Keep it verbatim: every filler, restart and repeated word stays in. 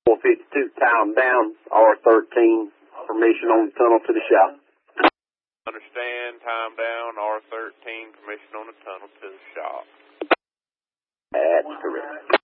four fifty-two, time down, R thirteen, permission on the tunnel to the shop. Understand, time down, R thirteen, permission on the tunnel to the shop. That's correct.